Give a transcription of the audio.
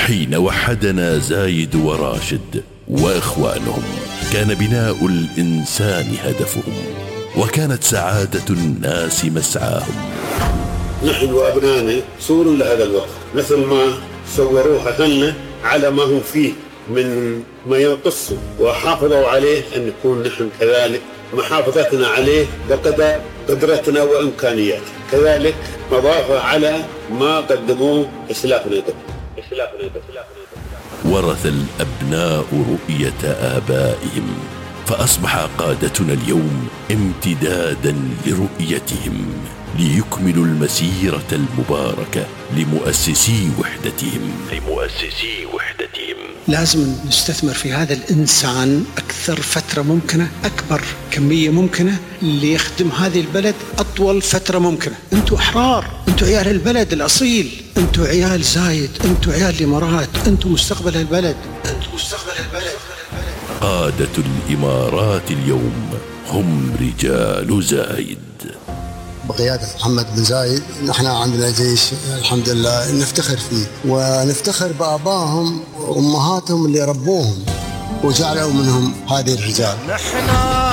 حين وحدنا زايد وراشد وإخوانهم كان بناء الإنسان هدفهم، وكانت سعادة الناس مسعاهم. نحن وأبنائنا صور لهذا الوقت، مثل ما صوروها لنا على ما هم فيه من ما ينقصوا وحافظوا عليه، أن نكون نحن كذلك محافظتنا عليه بقدر قدرتنا وإمكانياتنا، كذلك مضافة على ما قدموه إسلافنا. ورث الأبناء رؤية آبائهم، فأصبح قادتنا اليوم امتدادا لرؤيتهم، ليكملوا المسيرة المباركة لمؤسسي وحدتهم. لازم نستثمر في هذا الإنسان أكثر فترة ممكنة، أكبر كمية ممكنة، ليخدم هذه البلد أطول فترة ممكنة. أنتوا أحرار، أنتوا عيال البلد الأصيل، أنتوا عيال زايد، أنتوا عيال الإمارات، أنتوا مستقبل البلد. قادة الإمارات اليوم هم رجال زايد. بقيادة محمد بن زايد نحن عندنا جيش الحمد لله نفتخر فيه، ونفتخر بآبائهم وأمهاتهم اللي ربوهم وجعلوا منهم هذه الرجال.